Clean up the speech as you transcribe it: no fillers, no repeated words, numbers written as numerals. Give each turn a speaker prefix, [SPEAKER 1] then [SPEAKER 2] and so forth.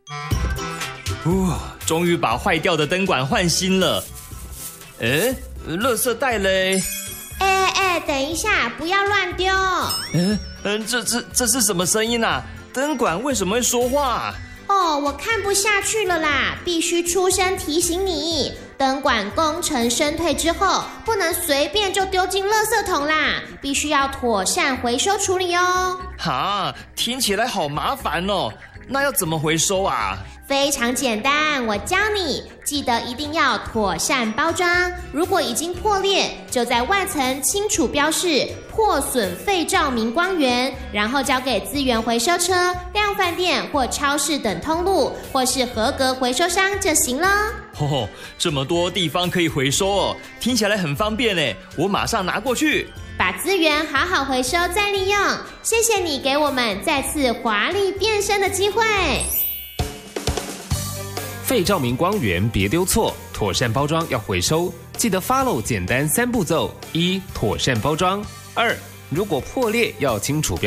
[SPEAKER 1] 终于把坏掉的灯管换新了。垃圾袋嘞？
[SPEAKER 2] 等一下，不要乱丢。
[SPEAKER 1] 这是什么声音啊？灯管为什么会说话？
[SPEAKER 2] 我看不下去了啦，必须出声提醒你，灯管工程升退之后，不能随便就丢进垃圾桶啦，必须要妥善回收处理哦。
[SPEAKER 1] 听起来好麻烦哦，那要怎么回收啊？
[SPEAKER 2] 非常简单，我教你，记得一定要妥善包装。如果已经破裂，就在外层清楚标示破损废照明光源，然后交给资源回收车、量贩店或超市等通路，或是合格回收商就行了。
[SPEAKER 1] 这么多地方可以回收哦，听起来很方便耶，我马上拿过去。
[SPEAKER 2] 把资源好好回收再利用，谢谢你给我们再次华丽变身的机会。
[SPEAKER 3] 废照明光源别丢错，妥善包装要回收，记得 follow 简单3步骤：1. 妥善包装；2. 如果破裂要清楚标